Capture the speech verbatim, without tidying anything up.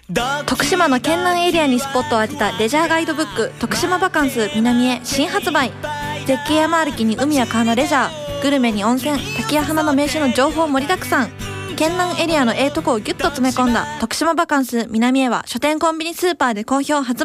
徳島の県南エリアにスポットを当てたレジャーガイドブック徳島バカンス南へ新発売。絶景山歩きに海や川のレジャー、グルメに温泉、滝や花の名所の情報盛りだくさん。県南エリアのええとこをギュッと詰め込んだ徳島バカンス南へは書店コンビニスーパーで好評発売